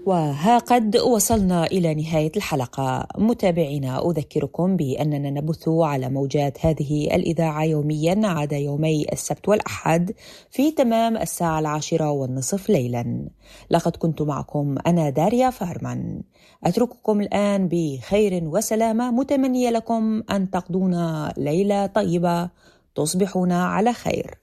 وها قد وصلنا إلى نهاية الحلقة. متابعينا، أذكركم بأننا نبث على موجات هذه الإذاعة يومياً عدا يومي السبت والأحد في تمام 10:10 ليلاً. لقد كنت معكم أنا داريا فارمان. أترككم الآن بخير وسلامة، متمنية لكم أن تقضون ليلة طيبة، تصبحون على خير.